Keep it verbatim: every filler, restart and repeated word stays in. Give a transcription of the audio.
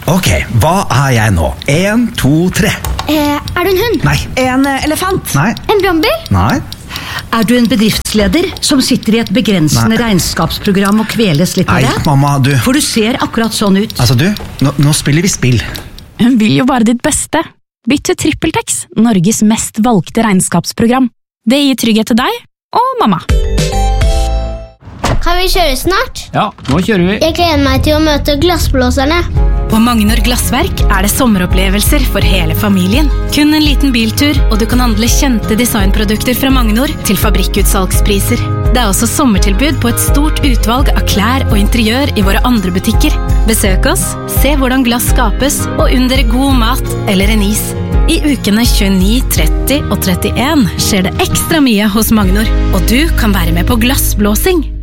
Ok, hva er jeg nå? En, to, tre. Eh, er du en hund? Nei. En eh, elefant? Nei. En brannbil? Nei. Er du en bedriftsleder som sitter i et begrensende Nei. regnskapsprogram og kveles litt av Nei, det? mamma, du. For du ser akkurat sånn ut. Altså, du, nå, nå spiller vi spill. Hun vil jo bare ditt beste. Bytt til TrippelTex, Norges mest valgte regnskapsprogram. Det gir trygghet til deg og mamma. Kan vi kjøre snart? Ja, nå kjører vi. Jeg gleder meg til å møte glassblåserne. På Magnor Glassverk er det sommeropplevelser for hele familien. Kun en liten biltur, og du kan handle kjente designprodukter fra Magnor til fabrikkutsalgspriser. Det er også sommertilbud på et stort utvalg av klær og interiør i våre andre butikker. Besøk oss, se hvordan glass skapes, og under god mat eller en is. I ukene tjueni, tretti og trettien skjer det ekstra mye hos Magnor, og du kan være med på glassblåsing.